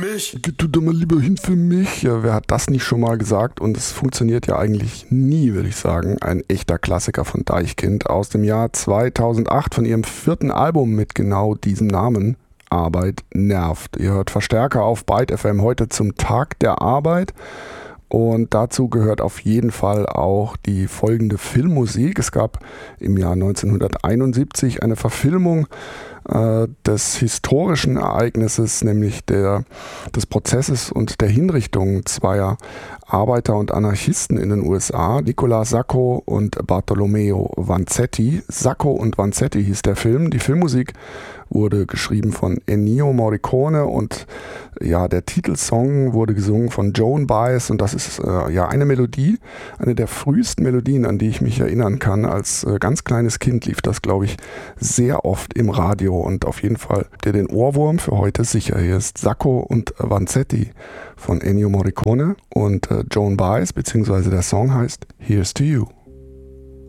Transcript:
mich. Geh du doch mal lieber hin für mich. Ja, wer hat das nicht schon mal gesagt? Und es funktioniert ja eigentlich nie, würde ich sagen. Ein echter Klassiker von Deichkind aus dem Jahr 2008 von ihrem 4. Album mit genau diesem Namen. Arbeit nervt. Ihr hört Verstärker auf Byte FM heute zum Tag der Arbeit. Und dazu gehört auf jeden Fall auch die folgende Filmmusik. Es gab im Jahr 1971 eine Verfilmung des historischen Ereignisses, nämlich des Prozesses und der Hinrichtung zweier Arbeiter und Anarchisten in den USA, Nicolas Sacco und Bartolomeo Vanzetti. Sacco und Vanzetti hieß der Film. Die Filmmusik wurde geschrieben von Ennio Morricone und ja, der Titelsong wurde gesungen von Joan Baez und das ist eine Melodie, eine der frühesten Melodien, an die ich mich erinnern kann. Als ganz kleines Kind lief das, glaube ich, sehr oft im Radio und auf jeden Fall den Ohrwurm für heute sicher. Hier ist Sacco und Vanzetti von Ennio Morricone und Joan Baez, beziehungsweise der Song heißt Here's to You.